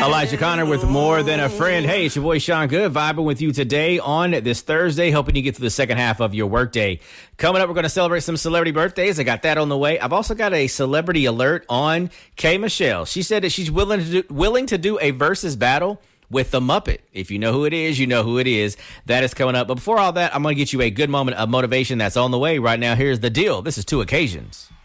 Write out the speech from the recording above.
Elijah Connor with More Than a Friend. Hey, it's your boy Sean Good, vibing with you today on this Thursday, helping you get through the second half of your workday. Coming up, we're going to celebrate some celebrity birthdays. I got that on the way. I've also got a celebrity alert on K. Michelle. She said that she's willing to do a versus battle with the Muppet. If you know who it is, you know who it is. That is coming up. But before all that, I'm going to get you a good moment of motivation that's on the way right now. Here's the deal. This is Two Occasions.